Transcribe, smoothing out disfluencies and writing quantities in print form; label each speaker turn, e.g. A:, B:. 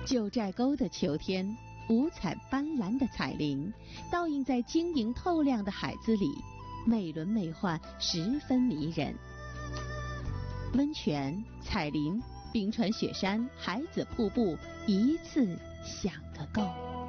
A: 九寨沟的秋天，五彩斑斓的彩铃倒映在晶莹透亮的海子里，美轮美奂，十分迷人。温泉、彩林、冰川雪山、海子瀑布，一次想个够。